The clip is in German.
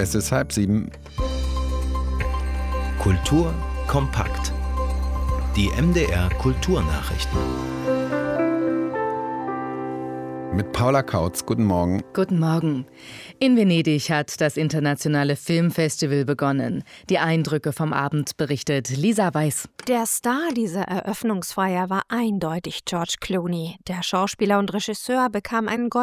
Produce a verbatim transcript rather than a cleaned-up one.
Es ist halb sieben. Kultur kompakt. Die M D R Kulturnachrichten. Mit Paula Kautz. Guten Morgen. Guten Morgen. In Venedig hat das internationale Filmfestival begonnen. Die Eindrücke vom Abend berichtet Lisa Weiß. Der Star dieser Eröffnungsfeier war eindeutig George Clooney. Der Schauspieler und Regisseur bekam einen